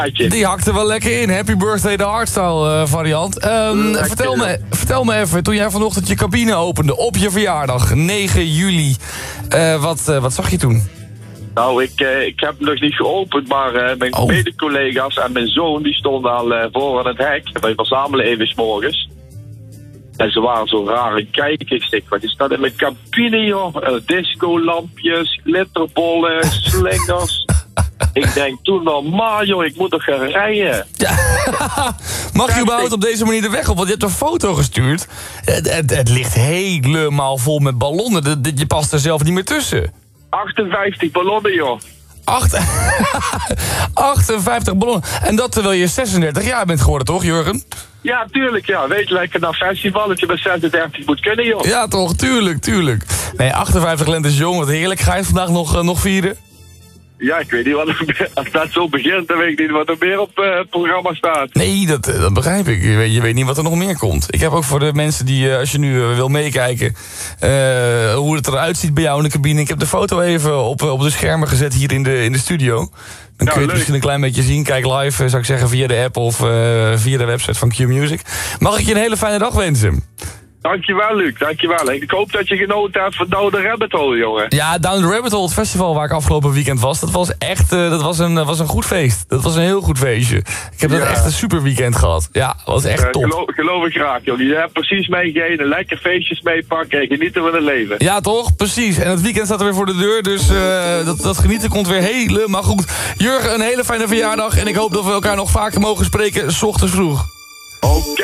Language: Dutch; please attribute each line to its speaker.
Speaker 1: Die hakte wel lekker in. Happy birthday, de hardstyle variant. Vertel me even, toen jij vanochtend je cabine opende op je verjaardag, 9 juli. Wat zag je toen?
Speaker 2: Nou, ik heb hem nog niet geopend, maar mijn mede-collega's en mijn zoon die stonden al voor aan het hek. Wij verzamelen even 's morgens. En ze waren zo rare kijkers. Wat is dat in mijn cabine, joh? Discolampjes, glitterbollen, slingers. Ik denk toen normaal, joh, ik moet toch gaan rijden.
Speaker 1: Ja. Mag je überhaupt op deze manier de weg op? Want je hebt een foto gestuurd. Het ligt helemaal vol met ballonnen. Je past er zelf niet meer tussen.
Speaker 2: 58 ballonnen, joh.
Speaker 1: 58 ballonnen. En dat terwijl je 36 jaar bent geworden, toch, Jurgen?
Speaker 2: Ja, tuurlijk, ja. Weet je, lekker naar festival dat je bij 36 moet kunnen, joh.
Speaker 1: Ja, toch, tuurlijk. Nee, 58 lentes jong, wat heerlijk. Ga je het vandaag nog vieren?
Speaker 2: Ja, ik weet niet wat er, als dat zo begint, dan weet ik niet wat er meer op het programma staat.
Speaker 1: Nee, dat begrijp ik. Je weet niet wat er nog meer komt. Ik heb ook voor de mensen die, als je nu wil meekijken, hoe het eruit ziet bij jou in de cabine. Ik heb de foto even op de schermen gezet hier in de studio. Dan kun je het misschien een klein beetje zien. Kijk live, zou ik zeggen, via de app of via de website van Q-Music. Mag ik je een hele fijne dag wensen?
Speaker 2: Dankjewel, Luc, dankjewel. Ik hoop dat je genoten hebt van Down the Rabbit Hole, jongen.
Speaker 1: Ja, Down the Rabbit Hole, het festival waar ik afgelopen weekend was. Dat was echt, dat was een goed feest. Dat was een heel goed feestje. Ik heb echt een super weekend gehad. Ja, dat was echt top.
Speaker 2: Geloof ik graag, joh. Je hebt precies meegegeven, lekker feestjes meepakken en genieten van het leven.
Speaker 1: Ja, toch? Precies. En het weekend staat er weer voor de deur, dus dat genieten komt weer helemaal goed. Jurgen, een hele fijne verjaardag en ik hoop dat we elkaar nog vaker mogen spreken, 's ochtends vroeg.
Speaker 2: Oké.